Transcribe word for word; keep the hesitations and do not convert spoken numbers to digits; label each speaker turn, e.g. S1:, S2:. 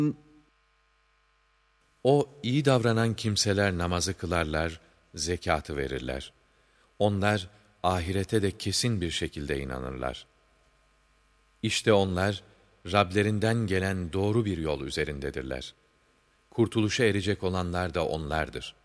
S1: O iyi davranan kimseler namazı kılarlar, zekatı verirler. Onlar ahirete de kesin bir şekilde inanırlar. İşte onlar Rablerinden gelen doğru bir yol üzerindedirler. Kurtuluşa erecek olanlar da onlardır.